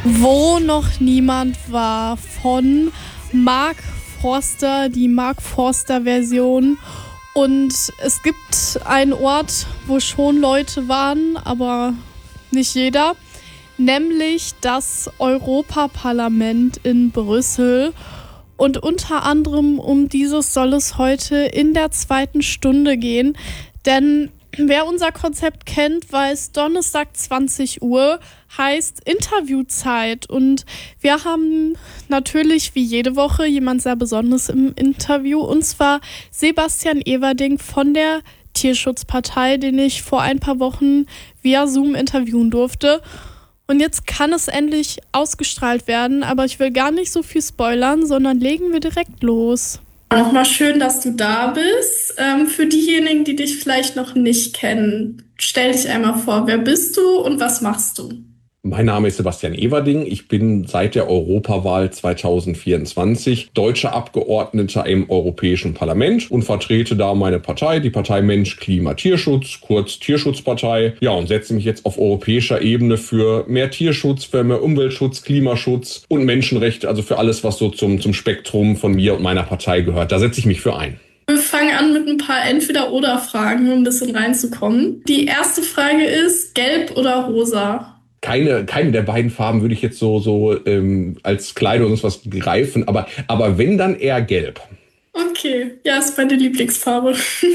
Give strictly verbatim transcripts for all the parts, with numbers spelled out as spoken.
Wo noch niemand war von Mark Forster, die Mark Forster-Version. Und es gibt einen Ort, wo schon Leute waren, aber nicht jeder, nämlich das Europaparlament in Brüssel. Und unter anderem um dieses soll es heute in der zweiten Stunde gehen, denn wer unser Konzept kennt, weiß, Donnerstag zwanzig Uhr heißt Interviewzeit. Und wir haben natürlich wie jede Woche jemand sehr Besonderes im Interview, und zwar Sebastian Everding von der Tierschutzpartei, den ich vor ein paar Wochen via Zoom interviewen durfte. Und jetzt kann es endlich ausgestrahlt werden, aber ich will gar nicht so viel spoilern, sondern legen wir direkt los. Nochmal schön, dass du da bist. Ähm, für diejenigen, die dich vielleicht noch nicht kennen, stell dich einmal vor, wer bist du und was machst du? Mein Name ist Sebastian Everding. Ich bin seit der Europawahl zwanzig vierundzwanzig deutscher Abgeordneter im Europäischen Parlament und vertrete da meine Partei, die Partei Mensch, Klima, Tierschutz, kurz Tierschutzpartei. Ja, und setze mich jetzt auf europäischer Ebene für mehr Tierschutz, für mehr Umweltschutz, Klimaschutz und Menschenrechte, also für alles, was so zum, zum Spektrum von mir und meiner Partei gehört. Da setze ich mich für ein. Wir fangen an mit ein paar Entweder-Oder-Fragen, um ein bisschen reinzukommen. Die erste Frage ist, gelb oder rosa? Keine, keine der beiden Farben würde ich jetzt so, so ähm, als Kleidung oder was greifen, aber, aber wenn, dann eher gelb. Okay, ja, ist meine Lieblingsfarbe.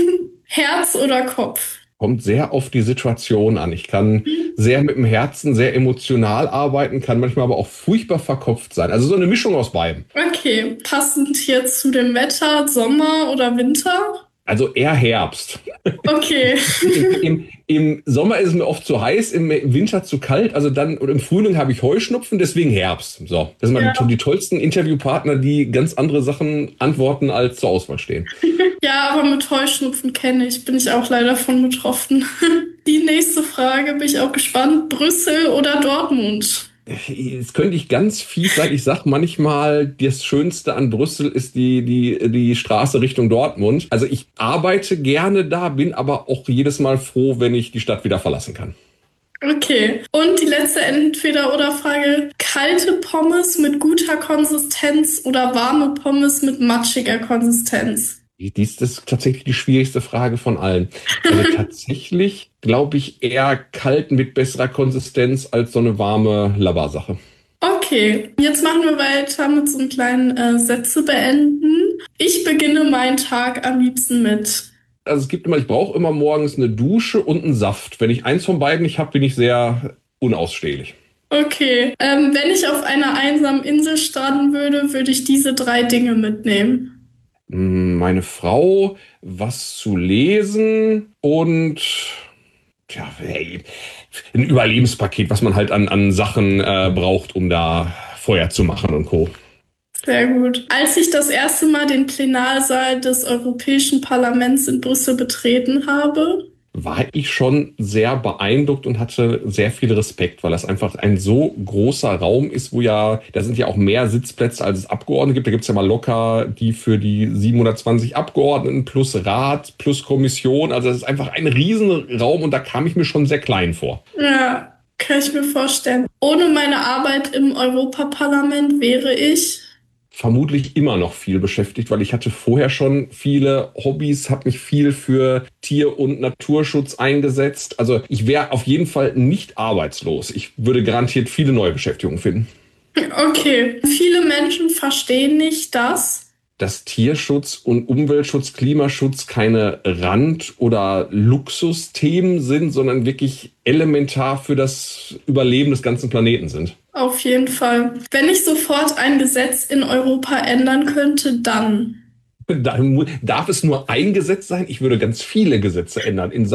Herz oder Kopf? Kommt sehr auf die Situation an. Ich kann sehr mit dem Herzen, sehr emotional arbeiten, kann manchmal aber auch furchtbar verkopft sein. Also so eine Mischung aus beiden. Okay, passend jetzt zu dem Wetter, Sommer oder Winter? Also eher Herbst. Okay. Im, im, Im Sommer ist es mir oft zu heiß, im Winter zu kalt. Also dann, oder im Frühling habe ich Heuschnupfen, deswegen Herbst. So, das sind ja. die, die tollsten Interviewpartner, die ganz andere Sachen antworten, als zur Auswahl stehen. Ja, aber mit Heuschnupfen kenne ich, bin ich auch leider von betroffen. Die nächste Frage, bin ich auch gespannt. Brüssel oder Dortmund? Jetzt könnte ich ganz fies sein. Ich sag manchmal, das Schönste an Brüssel ist die, die, die Straße Richtung Dortmund. Also ich arbeite gerne da, bin aber auch jedes Mal froh, wenn ich die Stadt wieder verlassen kann. Okay. Und die letzte Entweder-oder-Frage. Kalte Pommes mit guter Konsistenz oder warme Pommes mit matschiger Konsistenz? Dies ist tatsächlich die schwierigste Frage von allen. Also tatsächlich glaube ich eher kalt mit besserer Konsistenz als so eine warme Labersache. Okay, jetzt machen wir weiter mit so einem kleinen äh, Sätze beenden. Ich beginne meinen Tag am liebsten mit. Also es gibt immer, ich brauche immer morgens eine Dusche und einen Saft. Wenn ich eins von beiden nicht habe, bin ich sehr unausstehlich. Okay, ähm, wenn ich auf einer einsamen Insel stranden würde, würde ich diese drei Dinge mitnehmen. Meine Frau, was zu lesen und tja, hey, ein Überlebenspaket, was man halt an, an Sachen äh, braucht, um da Feuer zu machen und Co. Sehr gut. Als ich das erste Mal den Plenarsaal des Europäischen Parlaments in Brüssel betreten habe, war ich schon sehr beeindruckt und hatte sehr viel Respekt, weil das einfach ein so großer Raum ist, wo ja, da sind ja auch mehr Sitzplätze, als es Abgeordnete gibt. Da gibt es ja mal locker die für die siebenhundertzwanzig Abgeordneten plus Rat plus Kommission. Also das ist einfach ein Riesenraum und da kam ich mir schon sehr klein vor. Ja, kann ich mir vorstellen. Ohne meine Arbeit im Europaparlament wäre ich vermutlich immer noch viel beschäftigt, weil ich hatte vorher schon viele Hobbys, habe mich viel für Tier- und Naturschutz eingesetzt. Also ich wäre auf jeden Fall nicht arbeitslos. Ich würde garantiert viele neue Beschäftigungen finden. Okay, viele Menschen verstehen nicht, dass dass Tierschutz und Umweltschutz, Klimaschutz keine Rand- oder Luxusthemen sind, sondern wirklich elementar für das Überleben des ganzen Planeten sind. Auf jeden Fall. Wenn ich sofort ein Gesetz in Europa ändern könnte, dann Darf es nur ein Gesetz sein? Ich würde ganz viele Gesetze ändern. In